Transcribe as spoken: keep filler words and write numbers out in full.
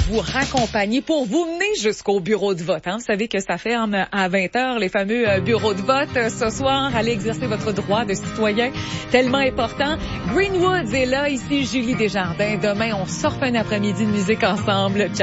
vous raccompagner, pour vous mener jusqu'au bureau de vote. Hein. Vous savez que ça ferme à vingt heures, les fameux euh, bureaux de vote. Ce soir, allez exercer votre droit de citoyen tellement important. Greenwoods est là, ici Julie Desjardins. Demain, on surfe un après-midi de musique ensemble. Ciao.